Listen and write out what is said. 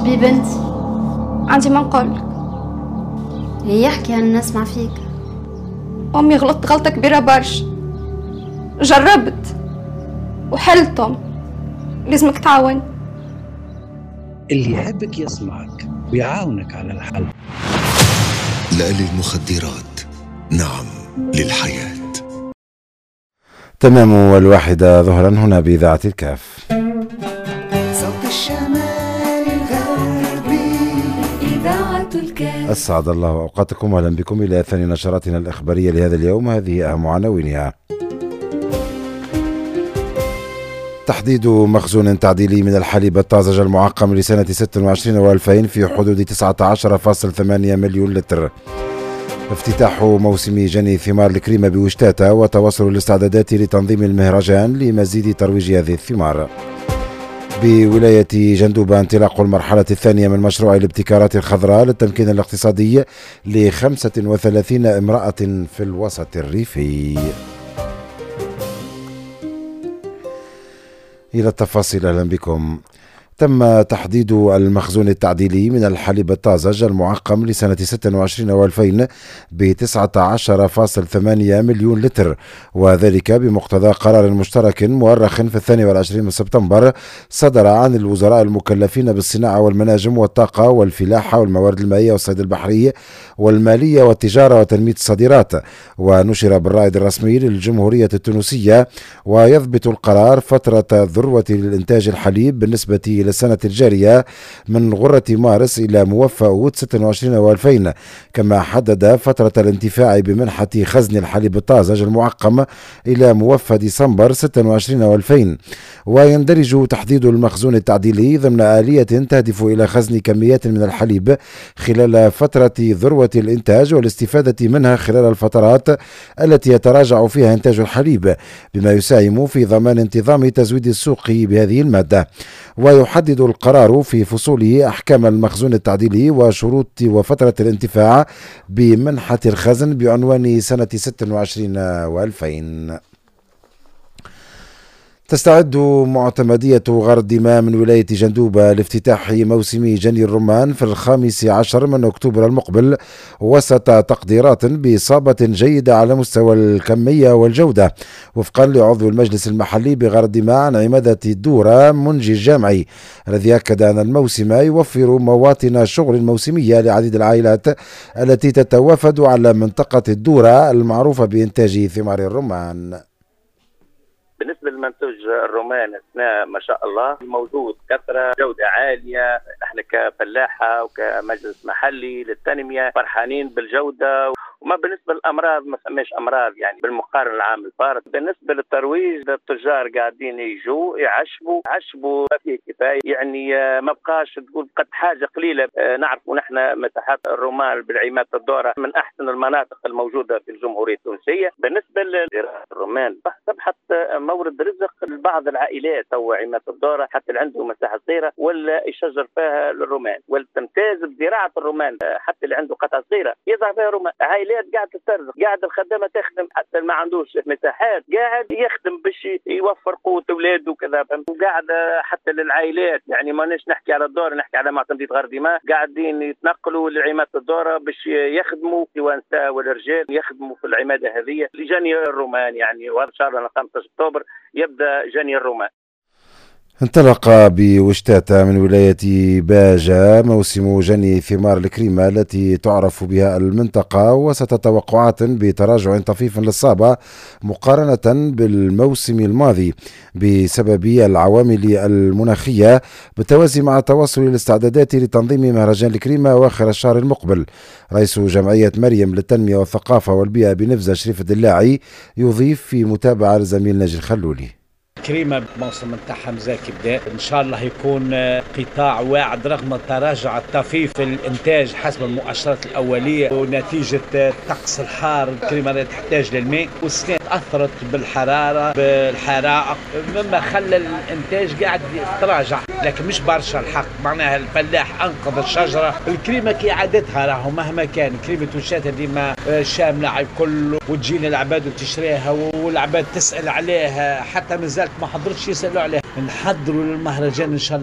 حبيب انت عندي ما نقولك. يحكي أنا نسمع فيك. أمي غلطت غلطة كبيرة برشا، جربت وحلتهم، لازمك تعاون. اللي يحبك يسمعك ويعاونك على الحل. لا للمخدرات، نعم للحياة. تمام والواحدة ظهرا هنا بإذاعة الكاف. صوت الشمال الغربي إذاعة الكاف. أسعد الله أوقاتكم وأهلا بكم إلى ثاني نشراتنا الإخبارية لهذا اليوم. هذه أهم عناوينها: تحديد مخزون تعديلي من الحليب الطازج المعقم لسنة 26 و2000 في حدود 19.8 مليون لتر. افتتاح موسم جني ثمار الكريمة بوشتاتا وتواصل الاستعدادات لتنظيم المهرجان لمزيد ترويج هذه الثمار. بولاية جندوبة انطلاق المرحلة الثانية من مشروع الابتكارات الخضراء للتمكين الاقتصادي ل35 امرأة في الوسط الريفي. إلى التفاصيل، أهلا بكم. تم تحديد المخزون التعديلي من الحليب الطازج المعقم لسنة 26 و2000 ب 19.8 مليون لتر، وذلك بمقتضى قرار مشترك مؤرخ في 22 من سبتمبر صدر عن الوزراء المكلفين بالصناعة والمناجم والطاقة والفلاحة والموارد المائية والصيد البحري والمالية والتجارة وتنمية الصادرات، ونشر بالرائد الرسمي للجمهورية التونسية. ويضبط القرار فترة ذروة للإنتاج الحليب بالنسبة السنة الجارية من غرة مارس إلى موفى أوت 26 و2000، كما حدد فترة الانتفاع بمنحة خزن الحليب الطازج المعقم إلى موفى ديسمبر 26 و2000. ويندرج تحديد المخزون التعديلي ضمن آلية تهدف إلى خزن كميات من الحليب خلال فترة ذروة الإنتاج والاستفادة منها خلال الفترات التي يتراجع فيها إنتاج الحليب، بما يساهم في ضمان انتظام تزويد السوق بهذه المادة. ويحدد القرار في فصوله أحكام المخزون التعديلي وشروط وفترة الانتفاع بمنحة الخزن بعنوان سنة 26 و2000. تستعد معتمدية غار الدماء من ولاية جندوبة لافتتاح موسم جني الرمان في 15 من أكتوبر المقبل، وسط تقديرات بإصابة جيدة على مستوى الكمية والجودة، وفقا لعضو المجلس المحلي بغار الدماء عن عمادة الدورة منجي الجامعي، الذي أكد أن الموسم يوفر مواطن شغل موسمية لعديد العائلات التي تتوافد على منطقة الدورة المعروفة بإنتاج ثمار الرمان. بالنسبة لمنتوج الرومان أثناء ما شاء الله موجود كثرة جودة عالية. احنا كفلاحة وكمجلس محلي للتنمية فرحانين بالجودة. وما بالنسبة للأمراض ما سميش أمراض يعني بالمقارنة العام الفارط. بالنسبة للترويج التجار قاعدين يجوا يعشبوا ما فيه كفاية يعني ما بقاش تقول قد حاجة قليلة. نعرف ونحن مساحات الرمان بالعماد الدورة من أحسن المناطق الموجودة في الجمهورية التونسية. بالنسبة للرمان أصبحت مورد رزق لبعض العائلات أو عماد الدورة حتى اللي عنده مساحة صغيرة ولا يشجر فيها الرمان والتمتاز بزراعة الرمان حتى اللي عنده قطعة صغيرة يزرع فيها رمان. قاعد تسترزق قاعد الخدامه تخدم حتى اللي ما عندوش مساحات قاعد يخدم باش يوفر قوه اولاده وكذا. وقاعد حتى للعائلات يعني ما نحكي على الدور نحكي على معتمديه غار الدماء قاعدين يتنقلوا لعماده الدوره باش يخدموا سواء النساء والرجال يخدموا في العماده هذه لجني الرومان يعني. وهذا شهر 15 اكتوبر يبدا جني الرومان. انطلق بوشتاتا من ولاية باجة موسم جني ثمار الكريمة التي تعرف بها المنطقة، وسط توقعات بتراجع طفيف للصابة مقارنة بالموسم الماضي بسبب العوامل المناخية، بالتوازي مع تواصل الاستعدادات لتنظيم مهرجان الكريمة أواخر الشهر المقبل. رئيس جمعية مريم للتنمية والثقافة والبيئة بنفزة شريف الدلاعي يضيف في متابعة لزميل ناجي الخلولي. كريمة الموسم نتاعها مزاكي بدا ان شاء الله يكون قطاع واعد رغم التراجع الطفيف في الانتاج حسب المؤشرات الاوليه ونتيجه الطقس الحار. الكريمة تحتاج للماء والسنه تاثرت بالحراره بالحرائق مما خلى الانتاج قاعد يتراجع لكن مش برشا الحق. معناها الفلاح انقذ الشجره. الكريمة كي عادتها راهو مهما كان كريمة وشاتا ديما شامله الكل وتجينا العباد وتشريها والعباد تسال عليها حتى مازال ما حضرتش يسالوا عليه. نحضروا للمهرجان ان شاء الله.